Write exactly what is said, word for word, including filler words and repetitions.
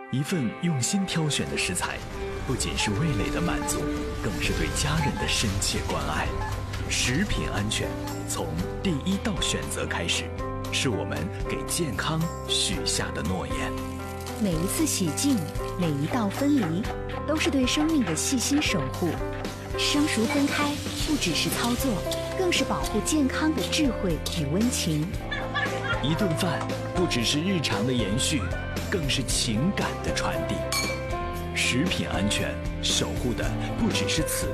一份用心挑选的食材，不仅是味蕾的满足，更是对家人的深切关爱。食品安全从第一道选择开始，是我们给健康许下的诺言。 每一次洗净，每一道分离，都是对生命的细心守护。生熟分开，不只是操作，更是保护健康的智慧与温情。 一顿饭不只是日常的延续，更是情感的传递。食品安全守护的不只是此